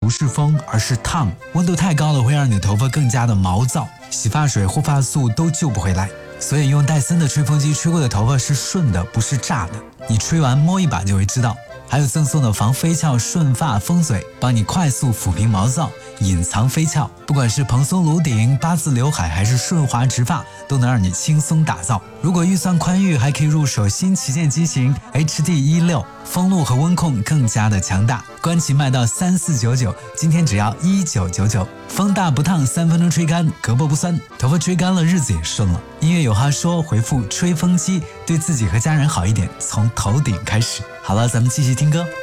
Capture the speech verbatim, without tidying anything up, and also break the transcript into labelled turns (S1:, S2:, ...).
S1: 不是风，而是烫。温度太高了会让你的头发更加的毛躁，洗发水、护发素都救不回来。所以用戴森的吹风机吹过的头发是顺的，不是炸的。你吹完摸一把就会知道。还有赠送的防飞翘顺发风嘴，帮你快速抚平毛躁，隐藏飞翘。不管是蓬松颅顶、八字刘海还是顺滑直发，都能让你轻松打造。如果预算宽裕，还可以入手新旗舰机型 H D 十六， 风路和温控更加的强大。官旗卖到三四九九，今天只要一九九九。风大不烫，三分钟吹干，胳膊不酸，头发吹干了，日子也顺了。音乐有话说，回复吹风机，对自己和家人好一点，从头顶开始。好了，咱们继续听歌。